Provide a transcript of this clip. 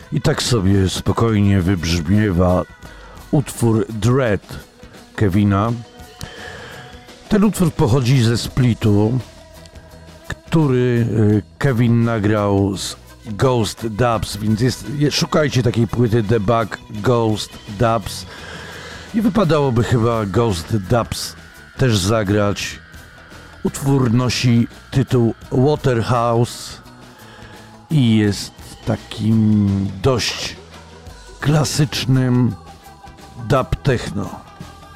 I tak sobie spokojnie wybrzmiewa utwór Dread Kevina. Ten utwór pochodzi ze splitu, który Kevin nagrał z Ghost Dubs, więc szukajcie takiej płyty The Bug Ghost Dubs i wypadałoby chyba Ghost Dubs też zagrać. Utwór nosi tytuł Waterhouse i jest takim dość klasycznym dub techno.